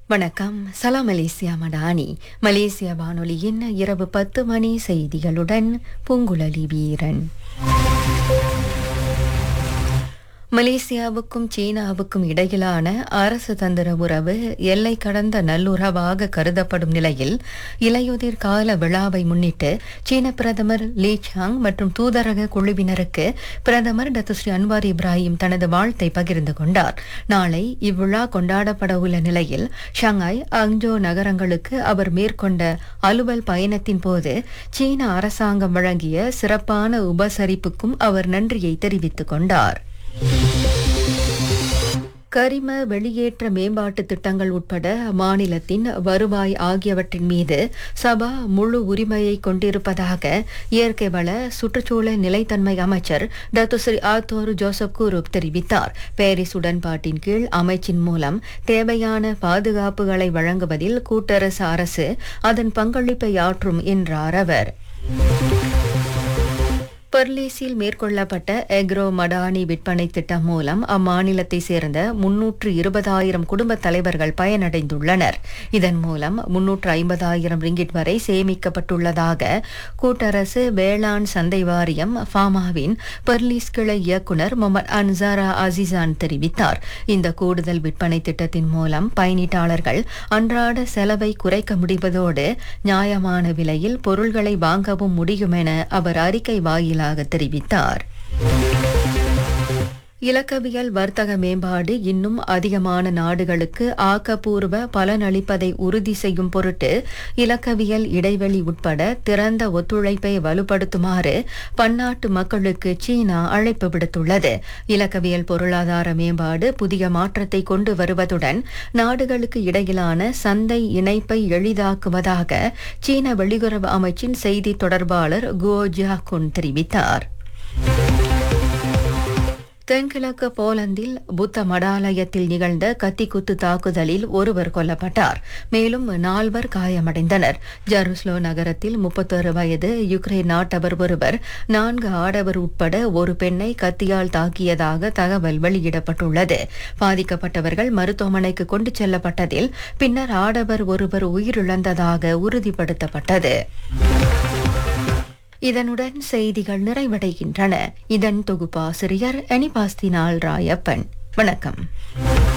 வணக்கம். சலாம் மலேசியா மடானி. மலேசிய வானொலியின் இரவு 10 மணி செய்திகளுடன் பூங்குழலி வீரன். மலேசியாவுக்கும் சீனாவுக்கும் இடையிலான அரசு தந்திர உறவு எல்லை கடந்த நல்லுறவாக கருதப்படும் நிலையில் இலையுதிர் கால விழாவை முன்னிட்டு சீன பிரதமர் லீ சாங் மற்றும் தூதரக குழுவினருக்கு பிரதமர் டத்துஸ்ரீ அன்வார் இப்ராஹிம் தனது வாழ்த்தை பகிர்ந்து கொண்டார். நாளை இவ்விழா கொண்டாடப்பட உள்ள நிலையில் ஷாங்காய், அங்ஜோ நகரங்களுக்கு அவர் மேற்கொண்ட அலுவல் பயணத்தின் போது சீன அரசாங்கம் வழங்கிய சிறப்பான உபசரிப்புக்கும் அவர் நன்றியை தெரிவித்துக் கொண்டார். கரிம வெளியேற்ற மேம்பாட்டு திட்டங்கள் உட்பட மாநிலத்தின் வருவாய் ஆகியவற்றின் மீது சபா முழு உரிமையை கொண்டிருப்பதாக இயற்கை வள சுற்றுச்சூழல் நிலைத்தன்மை அமைச்சர் டத்துஸ்ரீ ஆத்தோர் ஜோசப் குரூப் தெரிவித்தார். பாரிஸ் உடன்பாட்டின் கீழ் அமைச்சின் மூலம் தேவையான பாதுகாப்புகளை வழங்குவதில் கூட்டரசு அரசு அதன் பங்களிப்பை ஆற்றும் என்றார் அவர். பெர்லிஸில் மேற்கொள்ளப்பட்ட எக்ரோ மடானி விற்பனை திட்டம் மூலம் அம்மாநிலத்தை சேர்ந்த 320,000 குடும்ப தலைவர்கள் பயனடைந்துள்ளனர். இதன் மூலம் 350,000 ரிங்கிட் வரை சேமிக்கப்பட்டுள்ளதாக கூட்டரசு வேளாண் சந்தை வாரியம் ஃபாமாவின் பெர்லிஸ் கிளை இயக்குநர் முகமது அன்சாரா அசிசான் தெரிவித்தார். இந்த கூடுதல் விற்பனை திட்டத்தின் மூலம் பயனீட்டாளர்கள் அன்றாட செலவை குறைக்க முடிவதோடு நியாயமான விலையில் பொருள்களை வாங்கவும் முடியும் என அவர் அறிக்கை வாயிலாக தெரிவித்தார். இலக்கவியல் வர்த்தக மேம்பாடு இன்னும் அதிகமான நாடுகளுக்கு ஆக்கப்பூர்வ பலனளிப்பதை உறுதி செய்யும் பொருட்டு இலக்கவியல் இடைவெளி உட்பட திறந்த ஒத்துழைப்பை வலுப்படுத்துமாறு பன்னாட்டு மக்களுக்கு சீனா அழைப்பு விடுத்துள்ளது. இலக்கவியல் பொருளாதார மேம்பாடு புதிய மாற்றத்தை கொண்டு வருவதுடன் நாடுகளுக்கு இடையிலான சந்தை இணைப்பை எளிதாக்குவதாக சீன வெளியுறவு அமைச்சின் செய்தி தொடர்பாளர் கோ ஜியாகுன் தெரிவித்தார். தென்கிழக்கு போலந்தில் புத்த மடாலயத்தில் நிகழ்ந்த கத்திக்குத்து தாக்குதலில் ஒருவர் கொல்லப்பட்டார். மேலும் 4 காயமடைந்தனர். ஜெருசலோ நகரத்தில் 31 வயது யுக்ரைன் நாட்டவர் ஒருவர் 4 ஆடவர் உட்பட ஒரு பெண்ணை கத்தியால் தாக்கியதாக தகவல் வெளியிடப்பட்டுள்ளது. பாதிக்கப்பட்டவர்கள் மருத்துவமனைக்கு கொண்டு செல்லப்பட்டதில் பின்னர் ஆடவர் ஒருவர் உயிரிழந்ததாக உறுதிப்படுத்தப்பட்டது. இதனுடன் செய்திகள் நிறைவடைகின்றன. இதன் தொகுப்பாசிரியர் அனிபாஸ்தினால் ராயப்பன். வணக்கம்.